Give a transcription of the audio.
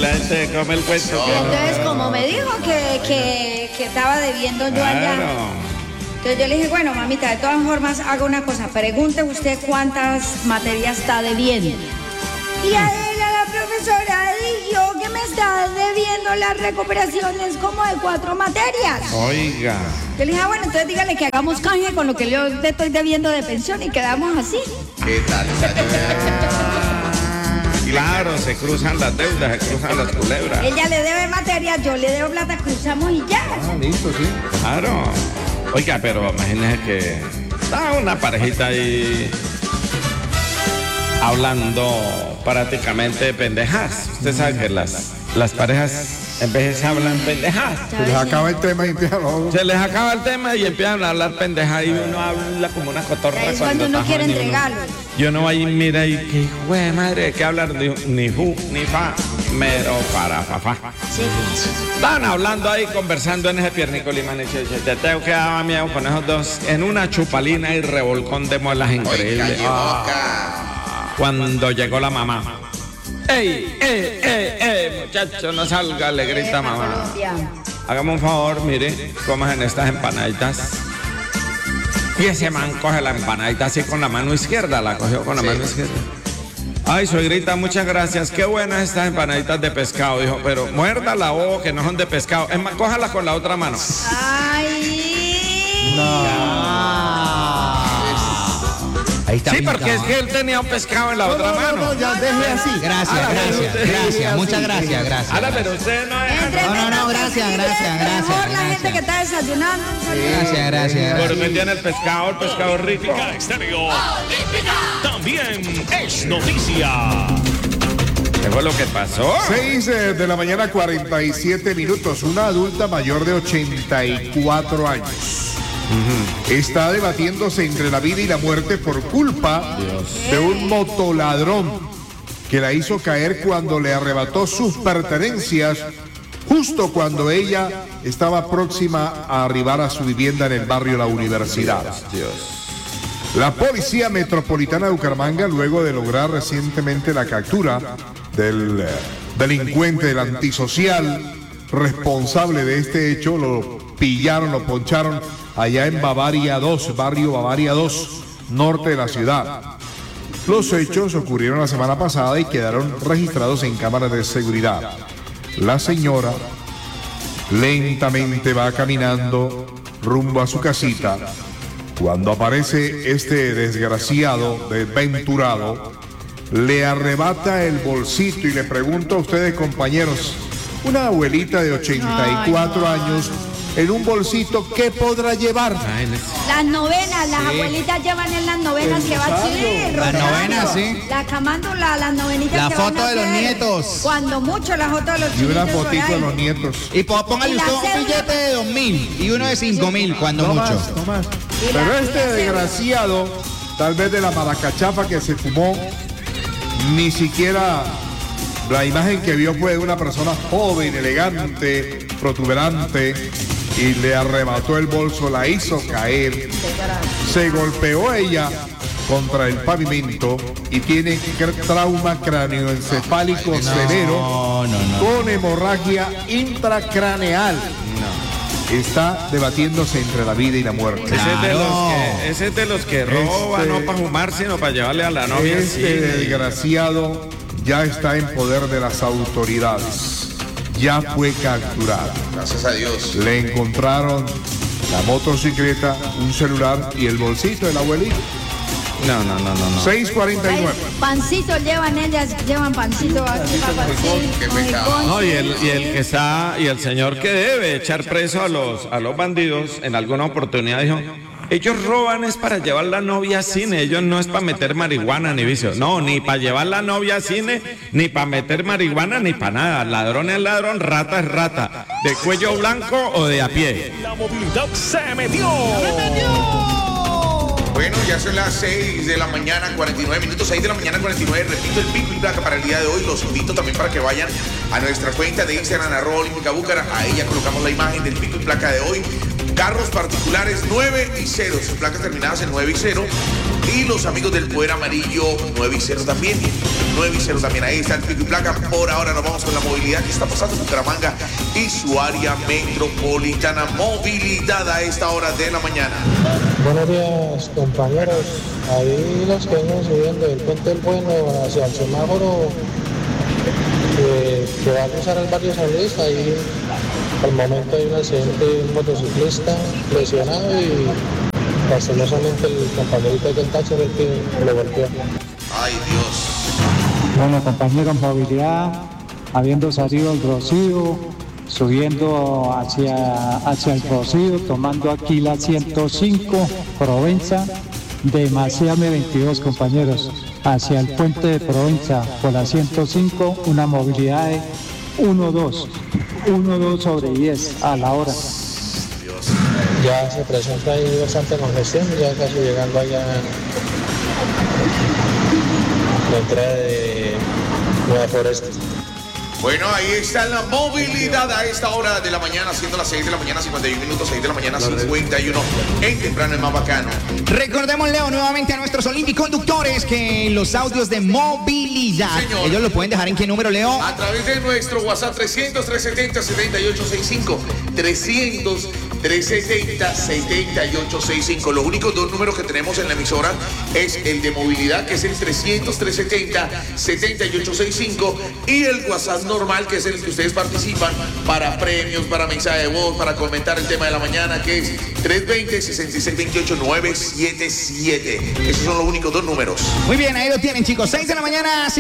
la gente come el cuento. Y entonces, como me dijo que estaba debiendo yo allá, entonces yo le dije, bueno, mamita, de todas formas, haga una cosa, pregunte usted cuántas materias está debiendo. Y a ella, la profesora, dijo que me está debiendo las recuperaciones como de 4 materias. Oiga. Yo le dije, bueno, entonces dígale que hagamos canje con lo que yo le estoy debiendo de pensión y quedamos así. ¿Qué tal? Claro, se cruzan las deudas, se cruzan las culebras. Ella le debe materias, yo le debo plata, cruzamos y ya. Listo, sí. Claro. Oiga, pero imagínese que está una parejita ahí hablando prácticamente de pendejas. Usted sabe que las parejas en veces hablan pendejas. Se les acaba el tema y empiezan a... Se les acaba el tema y empiezan a hablar pendejas y uno habla como una cotorra. Es cuando uno quiere entregarlo. Y uno va y mira y que hijo de madre, que hablar ni fu, ni fa, mero para fa. Sí. Estaban hablando ahí, conversando en ese piernico limán y te tengo que dar miedo con esos dos en una chupalina y revolcón de muelas increíble. Cuando llegó la mamá. ¡Ey, muchacho, no salga! Le grita mamá. Hágame un favor, mire, coman estas empanaditas. Y ese man coge la empanadita así con la mano izquierda, la cogió con la mano izquierda. Ay, suegrita, muchas gracias. Qué buenas estas empanaditas de pescado, dijo, pero muérdala o que no son de pescado. Es más, cójala con la otra mano. ¡Ay! Ahí está. Sí, porque es que él tenía un pescado en la otra mano. No, ya deje así. Gracias. Muchas gracias. Ahora, pero usted no es... No, gracias. Mejor la gente que está desayunando. Gracias. Pero me tiene el pescado rico. Estéreo también es noticia. ¿Qué fue lo que pasó? 6 de la mañana, 47 minutos. Una adulta mayor de 84 años. Está debatiéndose entre la vida y la muerte por culpa de un motoladrón que la hizo caer cuando le arrebató sus pertenencias justo cuando ella estaba próxima a arribar a su vivienda en el barrio La Universidad. La Policía Metropolitana de Bucaramanga, luego de lograr recientemente la captura del delincuente, del antisocial responsable de este hecho, lo pillaron, lo poncharon allá en Bavaria 2, barrio Bavaria 2, norte de la ciudad. Los hechos ocurrieron la semana pasada y quedaron registrados en cámaras de seguridad. La señora lentamente va caminando rumbo a su casita cuando aparece este desgraciado, desventurado, le arrebata el bolsito y le pregunta a ustedes, compañeros, una abuelita de 84 años en un bolsito, ¿qué podrá llevar? Las novenas, las abuelitas llevan en las novenas que va a Chile. Las novenas, sí. La camándula, las novenitas La que van foto a de los hacer. nietos. Cuando mucho la foto de los Y una chiquitos por fotito ahí. de los nietos. Y póngale Y la usted un cédula. billete de 2.000 y uno de 5.000 cuando No mucho. más, no más. Y Pero la este cédula. desgraciado, tal vez de la maracachafa que se fumó, ni siquiera la imagen que vio fue de una persona joven, elegante, protuberante, y le arrebató el bolso, la hizo caer, se golpeó ella contra el pavimento y tiene trauma cráneoencefálico severo con hemorragia intracraneal. Está debatiéndose entre la vida y la muerte. Ese es de los que roba, no para fumar, sino para llevarle a la novia. Este desgraciado ya está en poder de las autoridades. Ya fue capturado. Gracias a Dios. Le encontraron la motocicleta, un celular y el bolsito del abuelito. No. 6:49. Pancito llevan ellas, llevan pancito aquí para Qué pecado. No, y el señor que debe echar preso a los bandidos en alguna oportunidad dijo, ellos roban es para llevar la novia a cine, ellos no es para meter marihuana ni vicio, no, ni para llevar la novia a cine, ni para meter marihuana, ni para nada, ladrón es ladrón, rata es rata, de cuello blanco o de a pie. La movilidad se metió. Bueno, ya son las 6 de la mañana, 49 minutos, 6 de la mañana, 49. Repito el pico y placa para el día de hoy. Los invito también para que vayan a nuestra cuenta de Instagram, @olímpica Búcara. Ahí ya colocamos la imagen del pico y placa de hoy. Carros particulares 9 y 0, sus placas terminadas en 9 y 0. Y los amigos del Poder Amarillo 9 y 0 también. 9 y 0 también. Ahí está el pico y placa. Por ahora nos vamos con la movilidad que está pasando en Bucaramanga y su área metropolitana. Movilidad a esta hora de la mañana. Buenos días, compañeros. Ahí los que vienen subiendo del Puente del Bueno hacia el semáforo que va a cruzar el barrio San Luis, ahí al momento hay un accidente de un motociclista lesionado y lastimosamente el compañerito del taxi es el que lo golpeó. Ay, Dios. Bueno, compañeros, movilidad, habiendo salido el Rocío, subiendo hacia el Rocío, tomando aquí la 105, Provenza, de Macea M22, compañeros, hacia el puente de Provenza, por la 105, una movilidad de 1-2 sobre 10 a la hora. Ya se presenta ahí bastante congestión, ya casi llegando allá a la entrada de Nueva Floresta. Bueno, ahí está la movilidad a esta hora de la mañana, siendo las 6 de la mañana, 51 minutos, 6 de la mañana, 51, en temprano el más bacano. Recordemos, Leo, nuevamente a nuestros olímpiconductores que los audios de movilidad, Señor. ellos lo pueden dejar en qué número, Leo. A través de nuestro WhatsApp 300-370-7865, 300-370-7865. Los únicos dos números que tenemos en la emisora es el de movilidad, que es el 300-370-7865, y el WhatsApp normal, que es el que ustedes participan para premios, para mensaje de voz, para comentar el tema de la mañana, que es 320-6628-977. Esos son los únicos dos números. Muy bien, ahí lo tienen, chicos. 6 de la mañana.